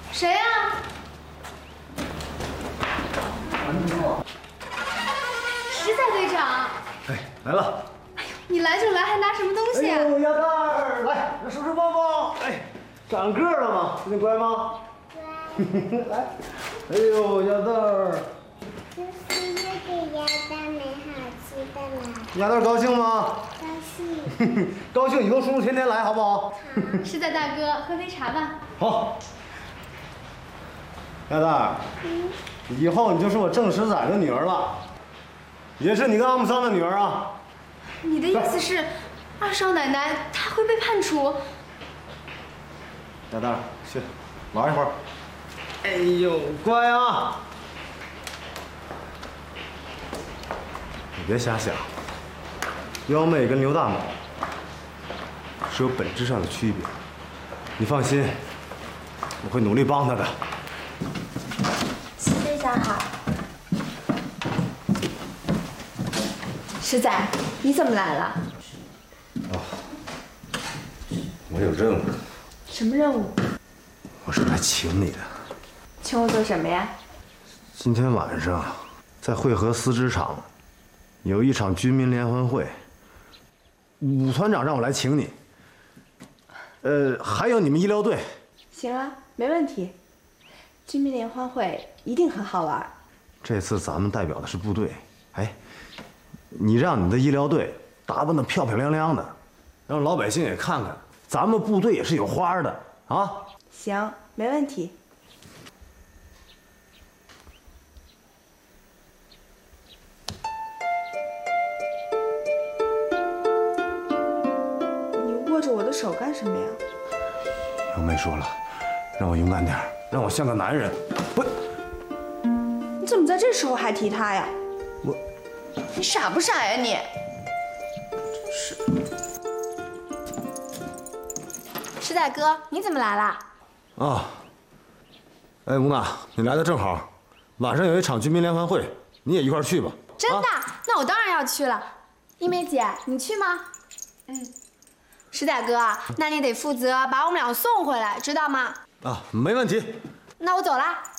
谁呀？实在队长。 哎，来了。 哎呦，你来就来，还拿什么东西？ 哎呦，鸭蛋儿，来，数数抱抱。哎，长个了吗？最近乖吗？乖。来，哎呦，鸭蛋儿。 就是这个鸭蛋没好吃的了。 鸭蛋儿高兴吗？ 高兴。 高兴，以后叔叔天天来，好不好？ 实在大哥，喝杯茶吧。 好。鸭蛋儿，以后你就是我郑十载的女儿了，也是你跟阿姆桑的女儿啊。 你的意思是，二少奶奶她会被判处？ 鸭蛋儿，去玩一会儿。哎呦，乖啊！你别瞎想，幺妹跟刘大猛是有本质上的区别。你放心，我会努力帮她的。 队长好。实在，你怎么来了？ 我有任务。 什么任务？ 我是来请你的。 请我做什么呀？ 今天晚上在汇合丝织厂有一场军民联欢会，武团长让我来请你。还有你们医疗队。 行啊，没问题。军民联欢会一定很好玩。 这次咱们代表的是部队，哎，你让你的医疗队打扮得漂漂亮亮的，让老百姓也看看咱们部队也是有花的啊。 行，没问题。你握着我的手干什么呀？ 幺妹说了，让我勇敢点，让我像个男人。不， 你怎么在这时候还提他呀？你傻不傻呀你？ 实在哥，你怎么来啦？ 啊，哎，吴娜，你来的正好，晚上有一场军民联欢会，你也一块儿去吧。 真的？那我当然要去了。一梅姐，你去吗？实在哥，那你得负责把我们俩送回来，知道吗？ 啊，没问题。 那我走啦。